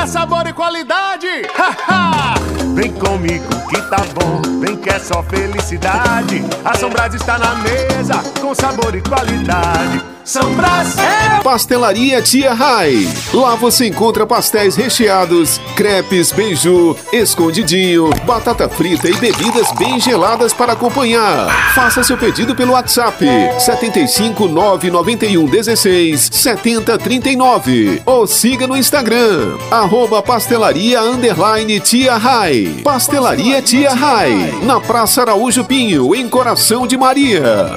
Sabor e qualidade! Vem comigo que tá bom, vem que é só felicidade. A São Brás está na mesa, com sabor e qualidade. São Brás é... Pastelaria Tia Rai. Lá você encontra pastéis recheados, crepes, beiju, escondidinho, batata frita e bebidas bem geladas para acompanhar. Faça seu pedido pelo WhatsApp 75 991 16 70 39 ou siga no Instagram @pastelaria_Tia Rai. Pastelaria Tia Rai, na Praça Araújo Pinho, em Coração de Maria.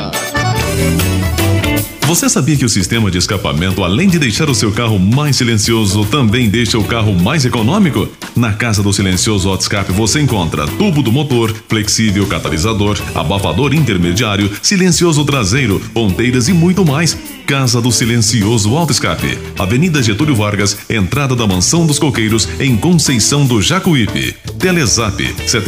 Você sabia que o sistema de escapamento, além de deixar o seu carro mais silencioso, também deixa o carro mais econômico? Na Casa do Silencioso Auto Escape você encontra tubo do motor, flexível catalisador, abafador intermediário, silencioso traseiro, ponteiras e muito mais. Casa do Silencioso Auto Escape, Avenida Getúlio Vargas, entrada da Mansão dos Coqueiros, em Conceição do Jacuípe. Telezap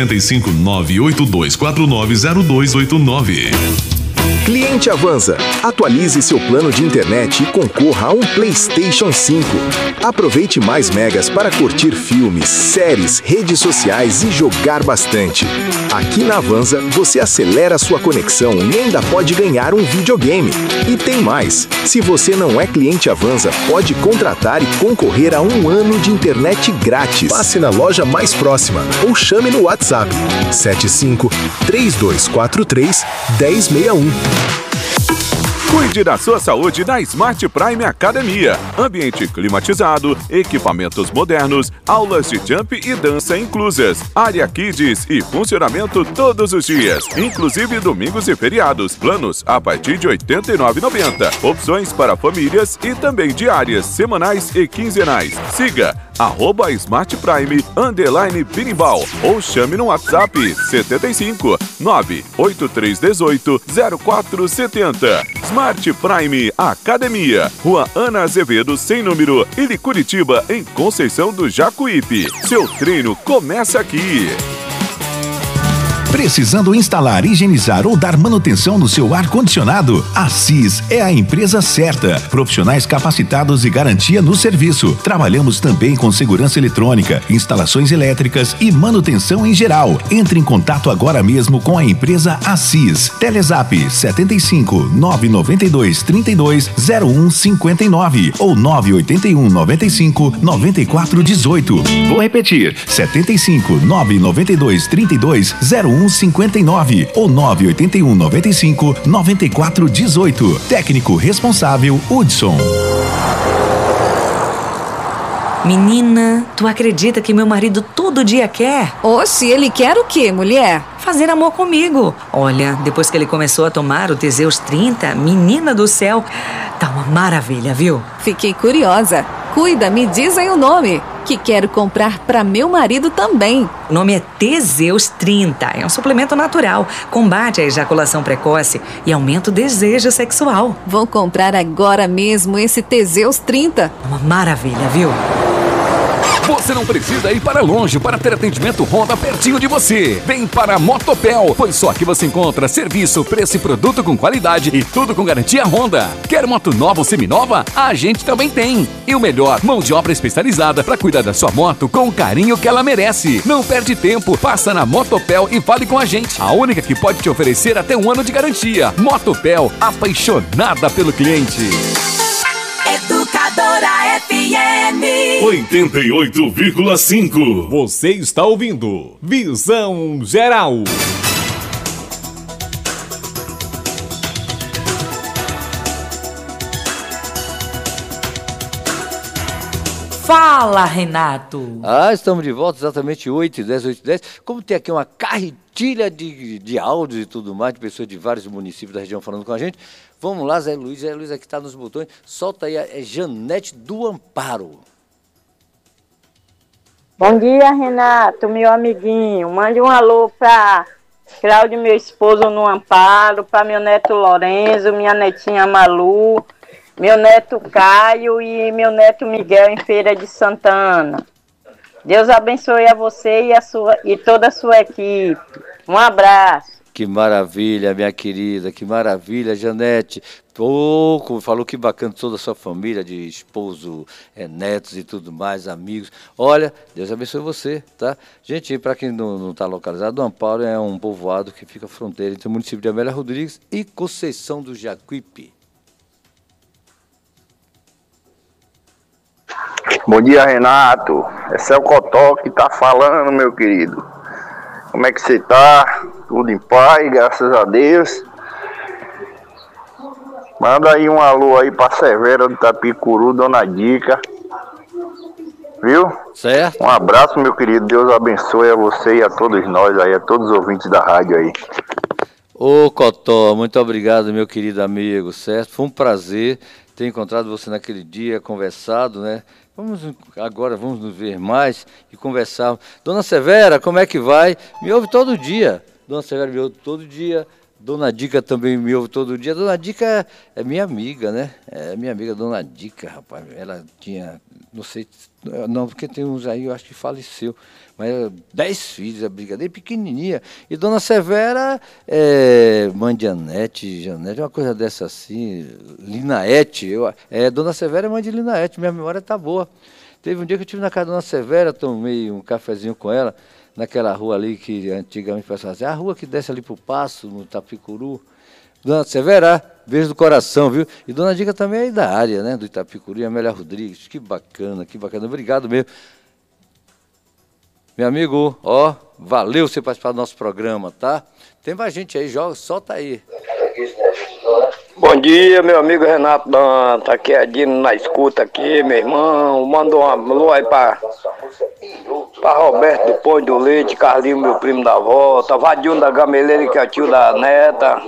75982490289. Cliente Avanza, atualize seu plano de internet e concorra a um PlayStation 5. Aproveite mais megas para curtir filmes, séries, redes sociais e jogar bastante. Aqui na Avanza, você acelera sua conexão e ainda pode ganhar um videogame. E tem mais, se você não é cliente Avanza, pode contratar e concorrer a um ano de internet grátis. Passe na loja mais próxima ou chame no WhatsApp 75 3243 1061. Cuide da sua saúde na Smart Prime Academia. Ambiente climatizado, equipamentos modernos, aulas de jump e dança inclusas, área kids e funcionamento todos os dias, inclusive domingos e feriados. Planos a partir de R$ 89,90. Opções para famílias e também diárias, semanais e quinzenais. Siga @Smart Prime _Pinimbal ou chame no WhatsApp 75 98318 0470. Smart Prime Academia, Rua Ana Azevedo, sem número, e Curitiba, em Conceição do Jacuípe. Seu treino começa aqui. Precisando instalar, higienizar ou dar manutenção no seu ar-condicionado? A CIS é a empresa certa. Profissionais capacitados e garantia no serviço. Trabalhamos também com segurança eletrônica, instalações elétricas e manutenção em geral. Entre em contato agora mesmo com a empresa ACIS. Telezap 75 992 32 01 59 ou 981 95 94 18. Vou repetir: 75 992 32 01 59 ou 981 95 94 18. Técnico responsável Hudson. Menina, tu acredita que meu marido todo dia quer? Oxe, ele quer o quê, mulher? Fazer amor comigo. Olha, depois que ele começou a tomar o Teseus 30, menina do céu, tá uma maravilha, viu? Fiquei curiosa. Cuida, me dizem o nome, que quero comprar para meu marido também. O nome é Teseus 30. É um suplemento natural. Combate a ejaculação precoce e aumenta o desejo sexual. Vou comprar agora mesmo esse Teseus 30. Uma maravilha, viu? Você não precisa ir para longe para ter atendimento Honda pertinho de você. Vem para a Motopel, pois só aqui você encontra serviço, preço e produto com qualidade e tudo com garantia Honda. Quer moto nova ou seminova? A gente também tem. E o melhor, mão de obra especializada para cuidar da sua moto com o carinho que ela merece. Não perde tempo, passa na Motopel e fale com a gente. A única que pode te oferecer até 1 ano de garantia. Motopel, apaixonada pelo cliente. Educadora FM 88,5. Você está ouvindo Visão Geral. Fala, Renato. Estamos de volta, exatamente 8h10, 8h10. Como tem aqui uma carretilha de áudios e tudo mais, de pessoas de vários municípios da região falando com a gente, vamos lá, Zé Luiz aqui está nos botões. Solta aí, é Janete do Amparo. Bom dia, Renato, meu amiguinho. Mande um alô para Cláudio, meu esposo, no Amparo, para meu neto Lorenzo, minha netinha Malu, meu neto Caio e meu neto Miguel em Feira de Santana. Deus abençoe a você e toda a sua equipe. Um abraço. que maravilha, minha querida, que maravilha, Janete. Pouco, falou que bacana toda a sua família, de esposo, netos e tudo mais, amigos. Olha, Deus abençoe você, tá? Gente, para quem não está localizado, o Amparo é um povoado que fica fronteira entre o município de Amélia Rodrigues e Conceição do Jacuípe. Bom dia, Renato. Esse é o Cotó que tá falando, meu querido. Como é que você tá? Tudo em paz, graças a Deus. Manda aí um alô aí pra Severa do Itapicuru, Dona Dica. Viu? Certo. Um abraço, meu querido. Deus abençoe a você e a todos nós aí, a todos os ouvintes da rádio aí. Ô Cotó, muito obrigado, meu querido amigo, certo? Foi um prazer ter encontrado você naquele dia, conversado, né? Agora vamos nos ver mais e conversar. Dona Severa, como é que vai? Me ouve todo dia. Dona Severa me ouve todo dia. Dona Dica também me ouve todo dia. Dona Dica é minha amiga, né? É minha amiga, Dona Dica, rapaz. Ela tinha, não sei, não, porque tem uns aí, eu acho que faleceu. Mas 10 filhos, a brincadeira pequenininha. E Dona Severa mãe de Janete, uma coisa dessa assim. Linaete. Dona Severa é mãe de Linaete, minha memória tá boa. Teve um dia que eu estive na casa da Dona Severa, tomei um cafezinho com ela, naquela rua ali que antigamente passava assim, a rua que desce ali pro Passo, no Itapicuru. Dona Severa, beijo do coração, viu? E Dona Dica também é aí da área, né? Do Itapicuru, e Amélia Rodrigues. Que bacana, que bacana. Obrigado mesmo. Meu amigo, ó, valeu você participar do nosso programa, tá? Tem mais gente aí, solta aí. Bom dia, meu amigo Renato Dan, tá aqui Adino na escuta aqui, meu irmão. Manda um alô aí pra Roberto do Pão do Leite, Carlinho, meu primo da volta, Vadinho da Gameleira, que é o tio da neta,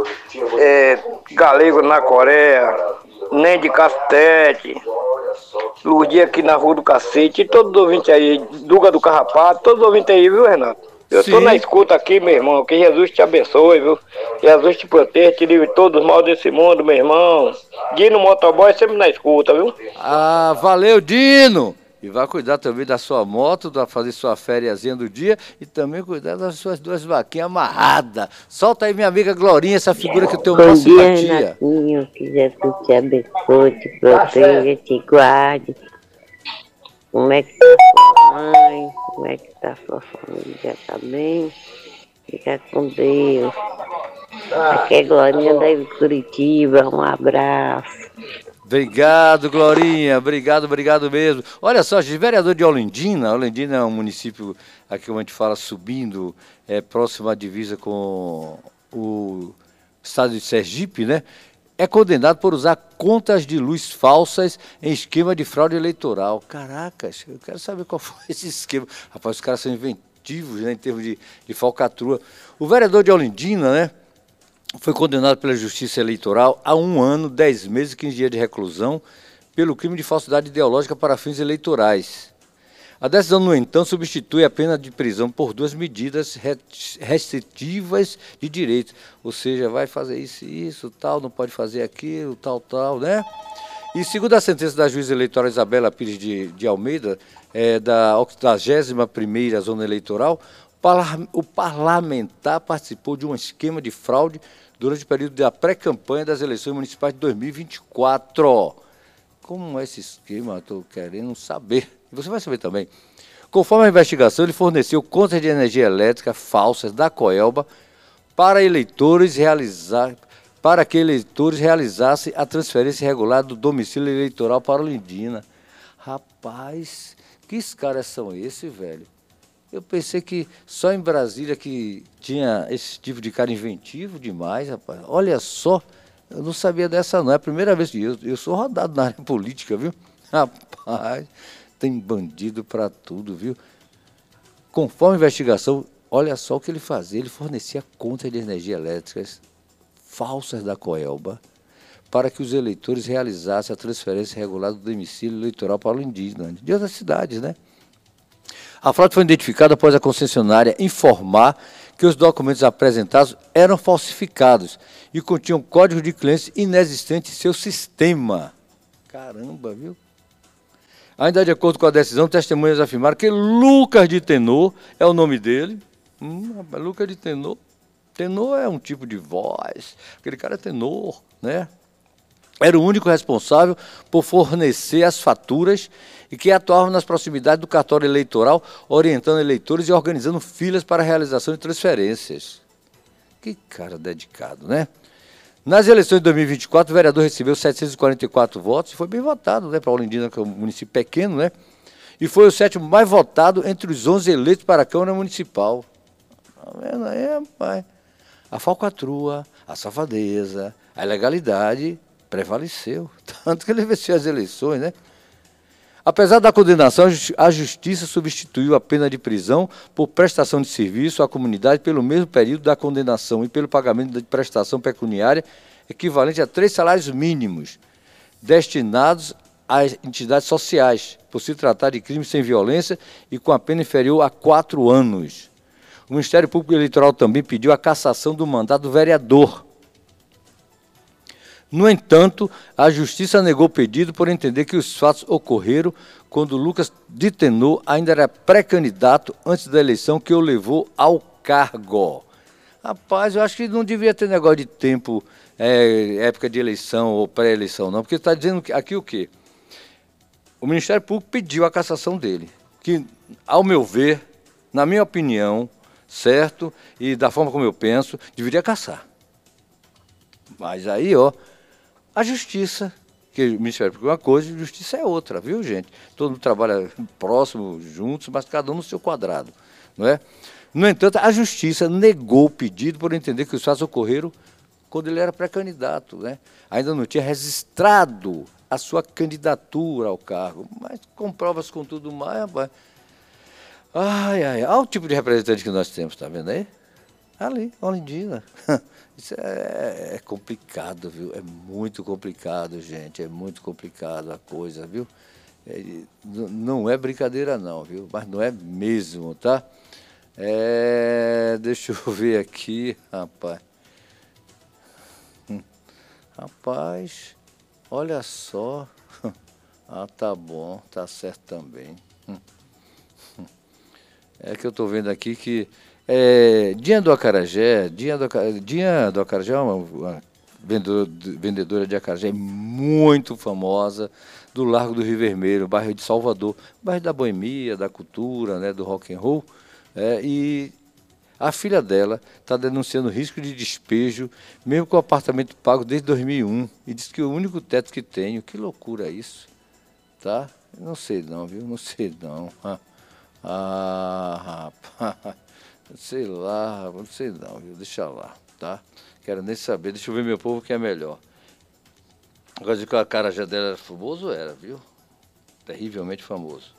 Galego na Coreia, Nem de Castete, Lourdia aqui na Rua do Cacete, e todos os ouvintes aí, Duga do Carrapato, todos os ouvintes aí, viu, Renato? Eu tô na escuta aqui, meu irmão, que Jesus te abençoe, viu? Jesus te proteja, te livre de todos os mal desse mundo, meu irmão. Dino Motoboy sempre na escuta, viu? Ah, valeu, Dino! E vai cuidar também da sua moto, fazer sua fériazinha do dia e também cuidar das suas 2 vaquinhas amarradas. Solta aí, minha amiga Glorinha, essa figura que eu tenho uma simpatia. Renatinho, que Jesus te abençoe, te proteja, te guarde. Como é que tá sua mãe? Como é que tá sua família também? Fica com Deus. Aqui é Glorinha da Curitiba, um abraço. Obrigado, Glorinha, obrigado mesmo. Olha só, vereador de Olindina é um município, aqui como a gente fala, subindo, próximo à divisa com o estado de Sergipe, né? É condenado por usar contas de luz falsas em esquema de fraude eleitoral. Caracas, eu quero saber qual foi esse esquema. Rapaz, os caras são inventivos, né, em termos de falcatrua. O vereador de Olindina, né, foi condenado pela Justiça Eleitoral a 1 ano, 10 meses e 15 dias de reclusão pelo crime de falsidade ideológica para fins eleitorais. A decisão, no entanto, substitui a pena de prisão por 2 medidas restritivas de direitos. Ou seja, vai fazer isso, tal, não pode fazer aquilo, tal, né? E segundo a sentença da juíza eleitoral Isabela Pires de Almeida, da 81ª Zona Eleitoral, o parlamentar participou de um esquema de fraude durante o período da pré-campanha das eleições municipais de 2024. Como é esse esquema? Estou querendo saber. E você vai saber também. Conforme a investigação, ele forneceu contas de energia elétrica falsas da Coelba para que eleitores realizassem a transferência irregular do domicílio eleitoral para Olindina. Rapaz, que caras são esses, velho? Eu pensei que só em Brasília que tinha esse tipo de cara inventivo demais, rapaz. Olha só, eu não sabia dessa não. É a primeira vez que eu sou rodado na área política, viu? Rapaz, tem bandido para tudo, viu? Conforme a investigação, olha só o que ele fazia. Ele fornecia contas de energia elétricas falsas da Coelba para que os eleitores realizassem a transferência irregular do domicílio eleitoral para o indígena, de outras cidades, né? A fraude foi identificada após a concessionária informar que os documentos apresentados eram falsificados e continham códigos de clientes inexistentes em seu sistema. Caramba, viu? Ainda de acordo com a decisão, testemunhas afirmaram que Lucas de Tenor é o nome dele. Lucas de Tenor Tenor é um tipo de voz, aquele cara é tenor, né? Era o único responsável por fornecer as faturas e que atuava nas proximidades do cartório eleitoral, orientando eleitores e organizando filas para a realização de transferências. Que cara dedicado, né? Nas eleições de 2024, o vereador recebeu 744 votos e foi bem votado, né? Para Olindina, que é um município pequeno, né? E foi o 7º mais votado entre os 11 eleitos para a Câmara Municipal. Tá vendo aí, rapaz? A falcatrua, a safadeza, a ilegalidade prevaleceu. Tanto que ele venceu as eleições, né? Apesar da condenação, a Justiça substituiu a pena de prisão por prestação de serviço à comunidade pelo mesmo período da condenação e pelo pagamento de prestação pecuniária equivalente a 3 salários mínimos destinados às entidades sociais, por se tratar de crime sem violência e com a pena inferior a 4 anos. O Ministério Público Eleitoral também pediu a cassação do mandato do vereador. No entanto, a Justiça negou o pedido por entender que os fatos ocorreram quando Lucas de Tenor ainda era pré-candidato antes da eleição que o levou ao cargo. Rapaz, eu acho que não devia ter negócio de tempo, época de eleição ou pré-eleição, não, porque está dizendo aqui o quê? O Ministério Público pediu a cassação dele, que, ao meu ver, na minha opinião, certo, e da forma como eu penso, deveria cassar. Mas aí, ó, a Justiça, que o Ministério Público é uma coisa, a Justiça é outra, viu, gente? Todo mundo trabalha próximo, juntos, mas cada um no seu quadrado, não é? No entanto, a Justiça negou o pedido por entender que os fatos ocorreram quando ele era pré-candidato, né? Ainda não tinha registrado a sua candidatura ao cargo, mas com provas, com tudo mais, rapaz. Ai, ai, olha o tipo de representante que nós temos, tá vendo aí? Ali, Olindina. Isso é complicado, viu? É muito complicado, gente. É muito complicado a coisa, viu? Não é brincadeira não, viu? Mas não é mesmo, tá? Deixa eu ver aqui, rapaz. Rapaz, olha só. Ah, tá bom, tá certo também. É que eu tô vendo aqui que Dinha do Acarajé é uma vendedora de acarajé muito famosa do Largo do Rio Vermelho, bairro de Salvador, bairro da boemia, da cultura, né, do rock and roll, e a filha dela está denunciando risco de despejo, mesmo com o apartamento pago desde 2001, e diz que é o único teto que tenho. Que loucura isso, tá? Não sei não, viu? Não sei não. Rapaz, sei lá, não sei não, viu? Deixa lá, tá? Quero nem saber, deixa eu ver meu povo que é melhor. Agora de que o acarajé dela era famoso, era, viu? Terrivelmente famoso.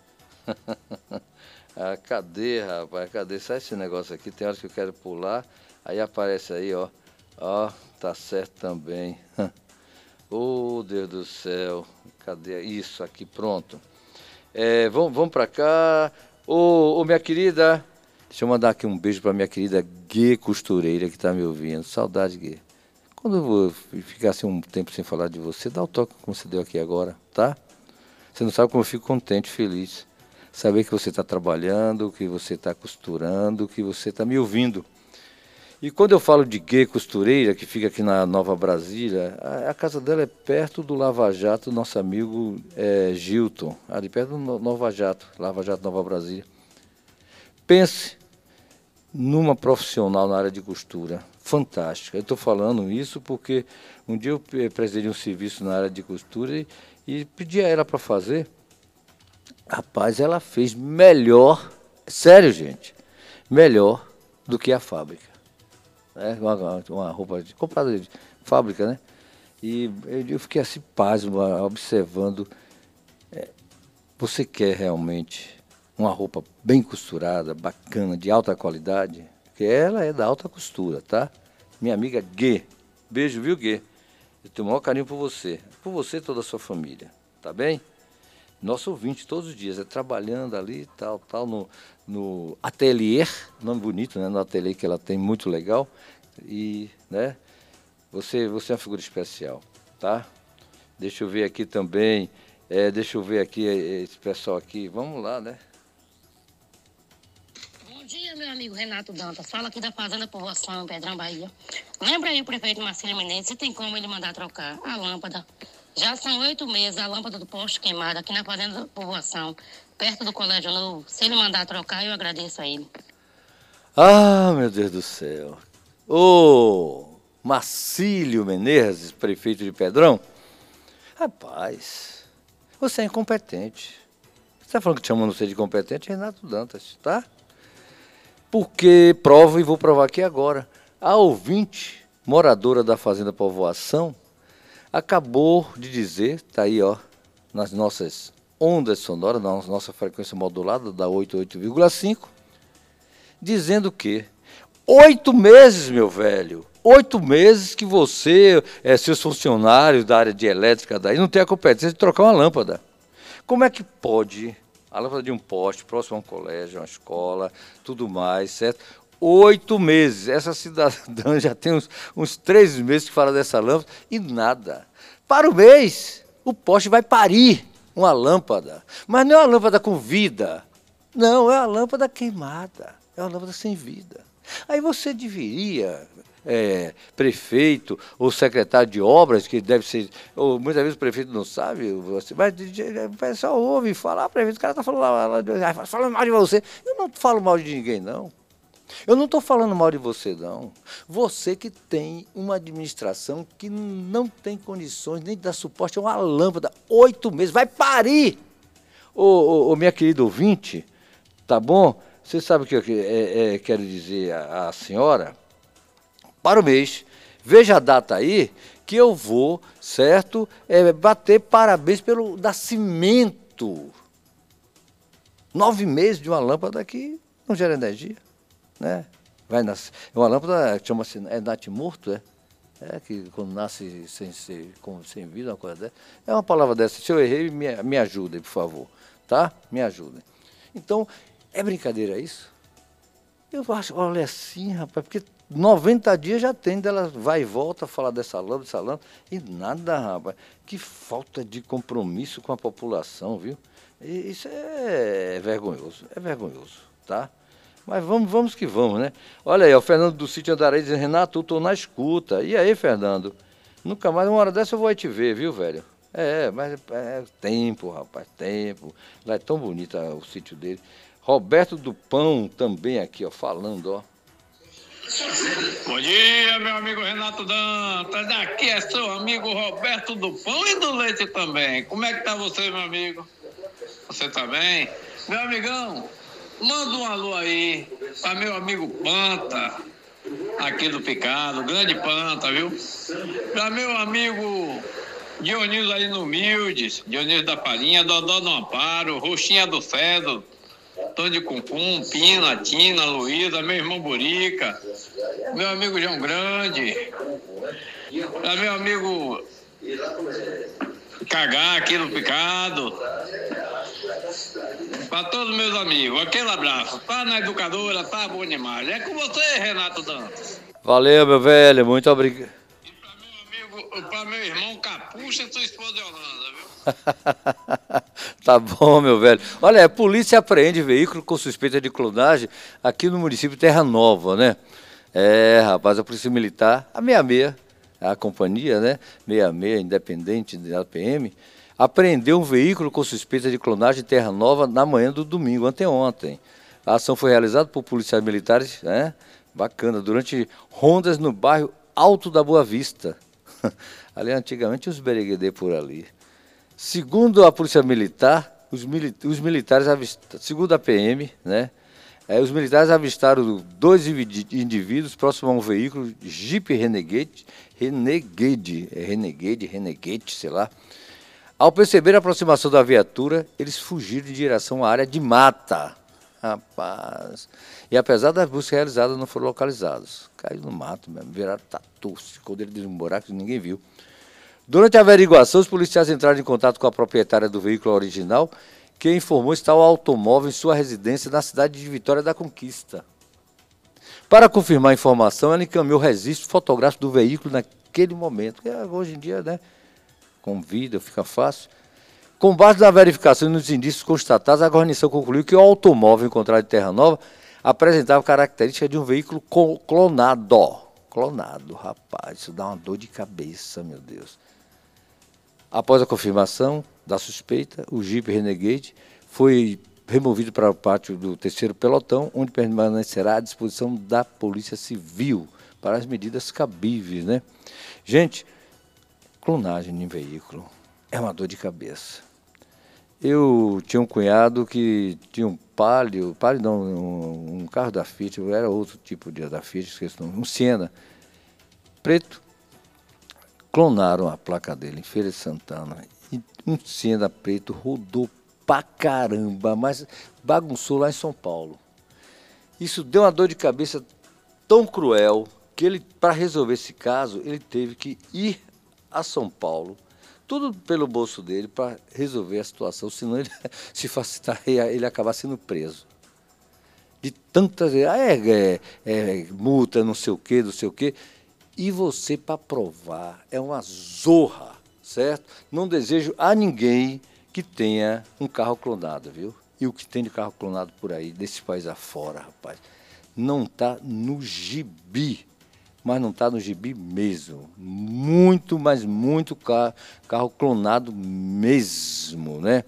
Cadê, rapaz? Cadê? Sai esse negócio aqui, tem horas que eu quero pular, aí aparece aí, ó. Ó, tá certo também. Oh, Deus do céu. Cadê? Isso aqui, pronto. Vamos pra cá. Ô, minha querida, deixa eu mandar aqui um beijo pra minha querida Gê Costureira, que tá me ouvindo. Saudade, Gê. Quando eu vou ficar assim um tempo sem falar de você, dá o toque como você deu aqui agora, tá? Você não sabe como eu fico contente, feliz. Saber que você está trabalhando, que você está costurando, que você está me ouvindo. E quando eu falo de Gê Costureira, que fica aqui na Nova Brasília, a casa dela é perto do Lava Jato, nosso amigo Gilton, ali perto do Lava Jato Nova Brasília. Pense numa profissional na área de costura, fantástica. Eu estou falando isso porque um dia eu precisei de um serviço na área de costura e pedi a ela para fazer. Rapaz, ela fez melhor, sério, gente, melhor do que a fábrica. Uma roupa comprada de fábrica, né? E eu fiquei assim, pasmo, observando. Você quer realmente uma roupa bem costurada, bacana, de alta qualidade? Porque ela é da alta costura, tá? Minha amiga Gê. Beijo, viu, Gê? Eu tenho o maior carinho por você e toda a sua família, tá bem? Nosso ouvinte todos os dias, trabalhando ali, tal, no ateliê, nome bonito, né? No ateliê que ela tem, muito legal. E, né? Você é uma figura especial, tá? Deixa eu ver aqui também, esse pessoal aqui, vamos lá, né? Bom dia, meu amigo Renato Dantas. Fala aqui da Fazenda Povoação, Pedrão, Bahia. Lembra aí o prefeito Marcílio Menezes, se tem como ele mandar trocar a lâmpada. Já são 8 meses a lâmpada do posto queimada aqui na Fazenda Povoação, perto do Colégio Novo. Se ele mandar trocar, eu agradeço a ele. Ah, meu Deus do céu. Ô, Marcílio Menezes, prefeito de Pedrão. Rapaz, você é incompetente. Você está falando que te chamando você de incompetente, Renato Dantas, tá? Porque provo e vou provar aqui agora. A ouvinte, moradora da Fazenda Povoação, acabou de dizer, tá aí, ó, nas nossas ondas sonoras, na nossa frequência modulada da 88,5, dizendo que 8 meses, meu velho, 8 meses que você, seus funcionários da área de elétrica daí, não tem a competência de trocar uma lâmpada. Como é que pode a lâmpada de um poste próximo a um colégio, uma escola, tudo mais, certo? 8 meses. Essa cidadã já tem uns 3 meses que fala dessa lâmpada e nada. Para o mês, o poste vai parir uma lâmpada. Mas não é uma lâmpada com vida. Não, é uma lâmpada queimada. É uma lâmpada sem vida. Aí você deveria, prefeito ou secretário de obras, que deve ser, ou muitas vezes o prefeito não sabe, mas o pessoal ouve falar, prefeito, o cara está falando mal de você. Eu não falo mal de ninguém, não. Eu não estou falando mal de você, não. Você que tem uma administração que não tem condições nem de dar suporte a uma lâmpada. 8 meses, vai parir! Ô, minha querida ouvinte, tá bom? Você sabe o que eu quero dizer à senhora? Para o mês, veja a data aí, que eu vou, certo, bater parabéns pelo nascimento. 9 meses de uma lâmpada que não gera energia. Né? Vai nascer. É uma lâmpada que chama-se natimorto, que quando nasce sem vida, uma coisa dessa. É uma palavra dessa. Se eu errei, me ajudem, por favor. Tá? Me ajudem. Então, é brincadeira isso? Eu acho, olha assim, rapaz, porque 90 dias já tem dela, vai e volta a falar dessa lâmpada, e nada, rapaz. Que falta de compromisso com a população, viu? E isso é vergonhoso, tá? Mas vamos que vamos, né? Olha aí, o Fernando do Sítio Andaraí dizendo, Renato, eu tô na escuta. E aí, Fernando? Nunca mais, uma hora dessa eu vou aí te ver, viu, velho? Mas é tempo, rapaz, tempo. Lá é tão bonito o sítio dele. Roberto do Pão também aqui, ó, falando, ó. Bom dia, meu amigo Renato Dantas. Aqui é seu amigo Roberto do Pão e do Leite também. Como é que tá você, meu amigo? Você tá bem? Meu amigão, manda um alô aí para meu amigo Panta, aqui do Picado, grande Panta, viu? Para meu amigo Dionísio aí no Humildes, Dionísio da Farinha, Dodó do Amparo, Roxinha do Cedro, Tom de Cuncum, Pina, Tina, Luísa, meu irmão Burica, meu amigo João Grande, para meu amigo Cagá aqui no Picado. Para todos meus amigos, aquele abraço. Tá na educadora, tá bom demais. É com você, Renato Dantas. Valeu, meu velho, muito obrigado. E para meu irmão Capucha e sua esposa Yolanda, viu? Tá bom, meu velho. Olha, a polícia apreende veículo com suspeita de clonagem aqui no município de Terra Nova, né? Rapaz, a Polícia Militar, a 66, a companhia, né? 66, independente da PM, apreendeu um veículo com suspeita de clonagem em Terra Nova na manhã do domingo, anteontem. A ação foi realizada por policiais militares, né? Bacana, durante rondas no bairro Alto da Boa Vista. Ali antigamente os bereguedê por ali. Segundo a Polícia Militar, os militares avistaram, segundo a PM, né? Os militares avistaram 2 indivíduos próximos a um veículo Jeep Renegade, sei lá. Ao perceber a aproximação da viatura, eles fugiram em direção à área de mata. Rapaz. E apesar das buscas realizadas, não foram localizados. Caíram no mato mesmo, viraram tatu, esconderam dentro de um buraco que ninguém viu. Durante a averiguação, os policiais entraram em contato com a proprietária do veículo original, que informou estar o automóvel em sua residência na cidade de Vitória da Conquista. Para confirmar a informação, ela encaminhou o registro fotográfico do veículo naquele momento. Hoje em dia, né, com vida, fica fácil. Com base na verificação e nos indícios constatados, a guarnição concluiu que o automóvel encontrado em Terra Nova apresentava características de um veículo clonado. Clonado, rapaz, isso dá uma dor de cabeça, meu Deus. Após a confirmação da suspeita, o Jeep Renegade foi removido para o pátio do 3º pelotão, onde permanecerá à disposição da Polícia Civil para as medidas cabíveis, né? Gente, clonagem em veículo é uma dor de cabeça. Eu tinha um cunhado que tinha um Palio não, um carro da Fiat, era outro tipo da Fiat, esqueci o nome, um Siena, preto. Clonaram a placa dele em Feira de Santana. E um Siena preto rodou pra caramba, mas bagunçou lá em São Paulo. Isso deu uma dor de cabeça tão cruel que ele, para resolver esse caso, ele teve que ir a São Paulo, tudo pelo bolso dele, para resolver a situação, senão ele, se facilitar, ele ia acabar sendo preso. De tantas... multa, não sei o quê. E você, para provar, é uma zorra, certo? Não desejo a ninguém que tenha um carro clonado, viu? E o que tem de carro clonado por aí, desse país afora, rapaz, não está no gibi. Mas não está no gibi mesmo. Muito, mas muito carro clonado mesmo, né?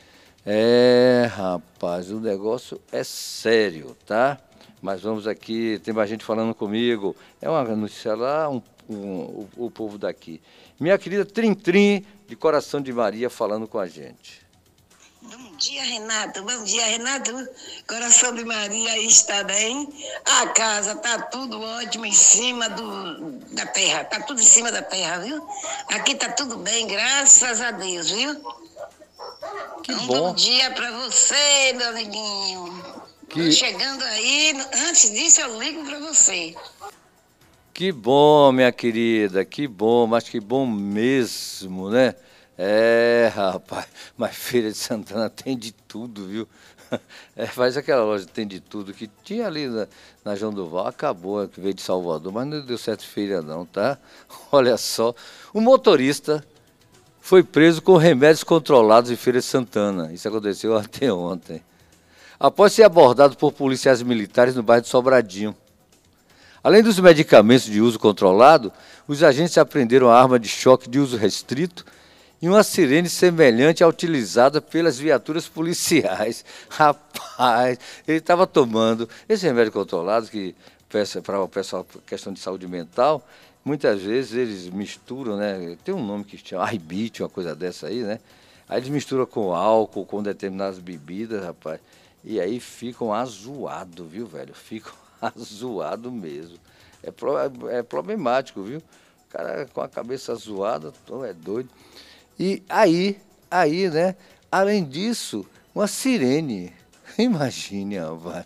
Rapaz, o negócio é sério, tá? Mas vamos aqui, tem mais gente falando comigo. É uma notícia lá, o povo daqui. Minha querida Trim, de Coração de Maria, falando com a gente. Bom dia, Renato. Bom dia, Renato. Coração de Maria aí está bem. A casa está tudo ótimo em cima da terra. Está tudo em cima da terra, viu? Aqui está tudo bem, graças a Deus, viu? Que bom dia para você, meu amiguinho. Tô chegando aí. Antes disso, eu ligo para você. Que bom, minha querida. Que bom, mas que bom mesmo, né? Rapaz, mas Feira de Santana tem de tudo, viu? Faz aquela loja tem de tudo que tinha ali na João Duval, acabou, que veio de Salvador, mas não deu certo feira não, tá? Olha só, o motorista foi preso com remédios controlados em Feira de Santana. Isso aconteceu até ontem. Após ser abordado por policiais militares no bairro de Sobradinho. Além dos medicamentos de uso controlado, os agentes apreenderam a arma de choque de uso restrito e uma sirene semelhante à utilizada pelas viaturas policiais. Rapaz, ele estava tomando esse remédio controlado, que para o pessoal, questão de saúde mental, muitas vezes eles misturam, né? Tem um nome que chama Arbit, uma coisa dessa aí, né? Aí eles misturam com álcool, com determinadas bebidas, rapaz, e aí ficam azoados, viu, velho? Ficam azoados mesmo. É problemático, viu? O cara com a cabeça zoada, é doido. E aí, né, além disso, uma sirene. Imagine, rapaz.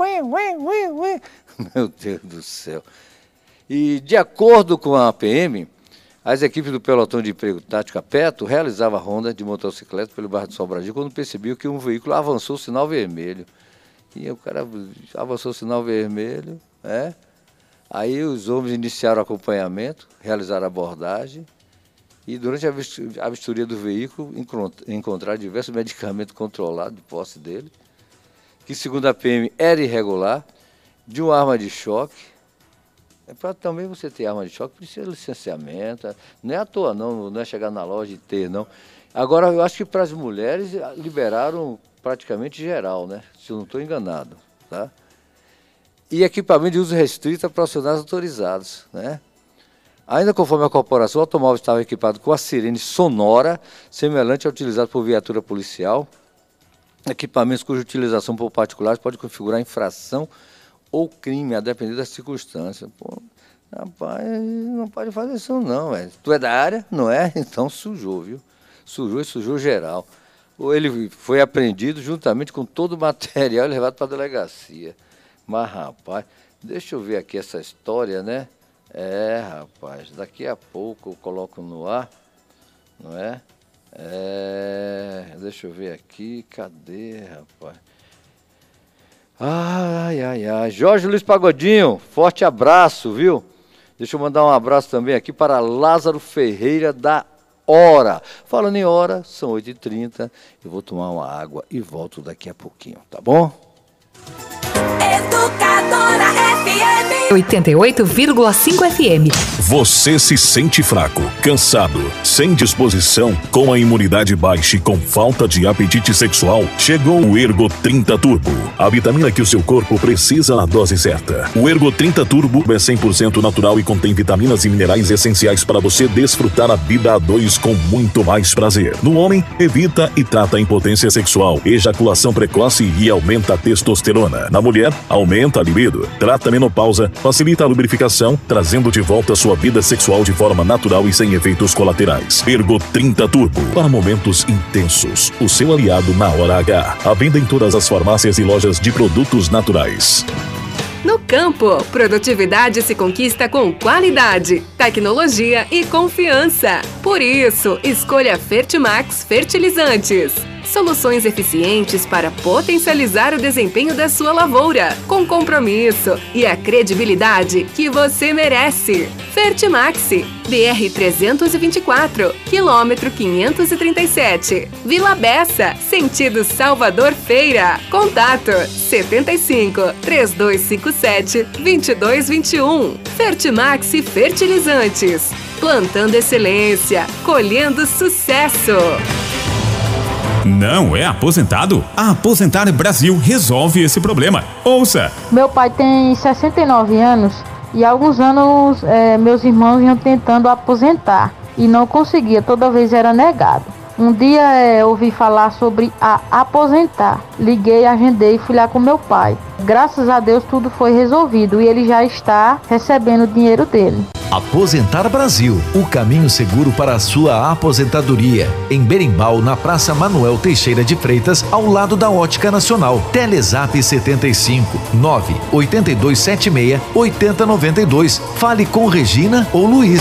Meu Deus do céu. E, de acordo com a PM, as equipes do pelotão de emprego tático Apeto realizavam a ronda de motocicleta pelo bairro de Sobradinho quando percebeu que um veículo avançou o sinal vermelho. E o cara avançou o sinal vermelho, Aí os homens iniciaram o acompanhamento, realizaram a abordagem. E durante a vistoria do veículo, encontraram diversos medicamentos controlados de posse dele, que, segundo a PM, era irregular, de uma arma de choque. Para também você ter arma de choque, precisa de licenciamento. Não é à toa, não é chegar na loja e ter, não. Agora, eu acho que para as mulheres liberaram praticamente geral, né? Se eu não estou enganado, tá? E equipamento de uso restrito a profissionais autorizados, né? Ainda conforme a corporação, o automóvel estava equipado com a sirene sonora, semelhante ao utilizado por viatura policial. Equipamentos cuja utilização por particulares pode configurar infração ou crime, a depender das circunstâncias. Pô, rapaz, não pode fazer isso não, velho. Tu é da área? Não é? Então sujou, viu? Sujou e sujou geral. Ele foi apreendido juntamente com todo o material e levado para a delegacia. Mas, rapaz, deixa eu ver aqui essa história, né? Rapaz, daqui a pouco eu coloco no ar, não é? Deixa eu ver aqui, cadê, rapaz? Ai. Jorge Luiz Pagodinho, forte abraço, viu? Deixa eu mandar um abraço também aqui para Lázaro Ferreira da Hora. Falando em hora, são 8h30, eu vou tomar uma água e volto daqui a pouquinho, tá bom? Educadora FM 88,5 FM. Você se sente fraco, cansado, sem disposição, com a imunidade baixa e com falta de apetite sexual? Chegou o Ergo 30 Turbo, a vitamina que o seu corpo precisa na dose certa. O Ergo 30 Turbo é 100% natural e contém vitaminas e minerais essenciais para você desfrutar a vida a dois com muito mais prazer. No homem, evita e trata a impotência sexual, ejaculação precoce e aumenta a testosterona. Na mulher, aumenta a libido, trata a menopausa, facilita a lubrificação, trazendo de volta a sua vida sexual de forma natural e sem efeitos colaterais. Ergo 30 Turbo, para momentos intensos. O seu aliado na hora H. À venda em todas as farmácias e lojas de produtos naturais. No campo, produtividade se conquista com qualidade, tecnologia e confiança. Por isso, escolha Fertimax Fertilizantes. Soluções eficientes para potencializar o desempenho da sua lavoura, com compromisso e a credibilidade que você merece. Fertimax, BR 324, quilômetro 537, Vila Bessa, sentido Salvador Feira. Contato 75 3257 2221. Fertimax Fertilizantes. Plantando excelência, colhendo sucesso. Não é aposentado? A Aposentar Brasil resolve esse problema. Ouça! Meu pai tem 69 anos e há alguns anos meus irmãos iam tentando aposentar e não conseguia, toda vez era negado. Um dia ouvi falar sobre a Aposentar. Liguei, agendei e fui lá com meu pai. Graças a Deus tudo foi resolvido e ele já está recebendo o dinheiro dele. Aposentar Brasil, o caminho seguro para a sua aposentadoria. Em Berimbau, na Praça Manuel Teixeira de Freitas, ao lado da Ótica Nacional. Telezap 75 98276 8092. Fale com Regina ou Luiz.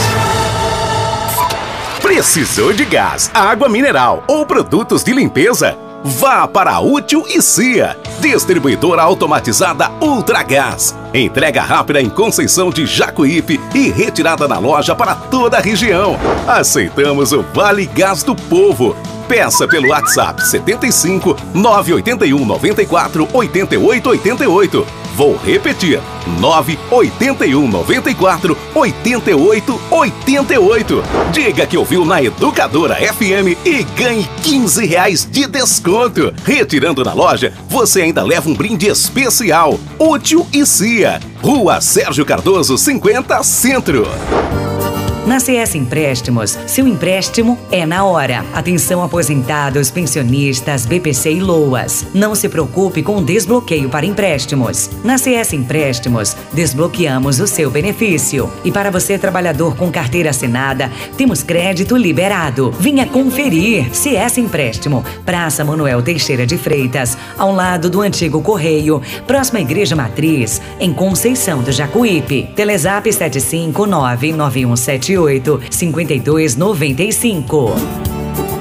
Precisou de gás, água mineral ou produtos de limpeza? Vá para a Útil e CIA, distribuidora automatizada Ultragás. Entrega rápida em Conceição de Jacuípe e retirada na loja para toda a região. Aceitamos o Vale Gás do Povo. Peça pelo WhatsApp 75 981 94 88 88. Vou repetir, 981 94 88 88. Diga que ouviu na Educadora FM e ganhe R$15 de desconto. Retirando na loja, você ainda leva um brinde especial. Útil e CIA, Rua Sérgio Cardoso 50 Centro. Na CS Empréstimos, seu empréstimo é na hora. Atenção aposentados, pensionistas, BPC e LOAS. Não se preocupe com o desbloqueio para empréstimos. Na CS Empréstimos, desbloqueamos o seu benefício. E para você, trabalhador com carteira assinada, temos crédito liberado. Venha conferir. CS Empréstimo, Praça Manuel Teixeira de Freitas, ao lado do antigo Correio, próxima à Igreja Matriz, em Conceição do Jacuípe. Telezap 7599178 5295.